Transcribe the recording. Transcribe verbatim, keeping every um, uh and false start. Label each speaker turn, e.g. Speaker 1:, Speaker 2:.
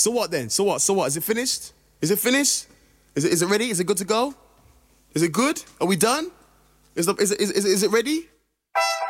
Speaker 1: So what then? So what? So what? Is it finished? Is it finished? Is it, is it ready? Is it good to go? Is it good? Are we done? Is, the, is, it, is, is, is it ready?